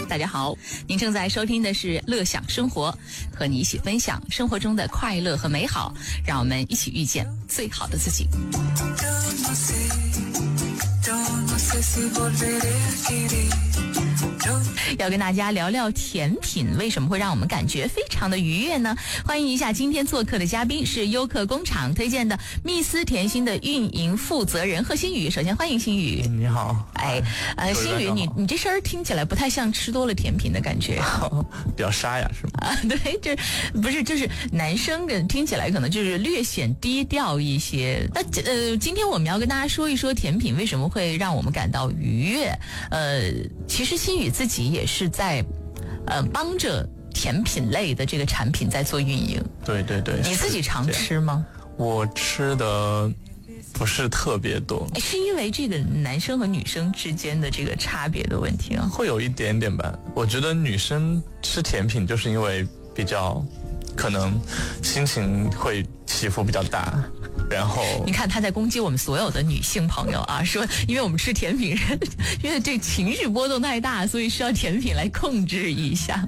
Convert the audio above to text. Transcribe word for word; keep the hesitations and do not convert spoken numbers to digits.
大家好，您正在收听的是乐享生活，和你一起分享生活中的快乐和美好，让我们一起遇见最好的自己。要跟大家聊聊甜品为什么会让我们感觉非常的愉悦呢？欢迎一下今天做客的嘉宾是优客工厂推荐的蜜丝甜心的运营负责人贺新宇。首先欢迎新宇。 你好。 哎，呃，新宇，你你这声儿听起来不太像吃多了甜品的感觉， 比较沙哑是吗？ 啊，对，这不是，就是男生跟听起来可能就是略显低调一些。那呃，今天我们要跟大家说一说甜品为什么会让我们感到愉悦。呃，其实新宇自己也是在呃帮着甜品类的这个产品在做运营。 对对对。 你自己常吃吗？ 我吃的不是特别多。 是因为这个男生和女生之间的这个差别的问题啊？ 会有一点点吧。我觉得女生吃甜品就是因为比较可能心情会起伏比较大，然后你看他在攻击我们所有的女性朋友啊，说因为我们吃甜品，因为这情绪波动太大，所以需要甜品来控制一下。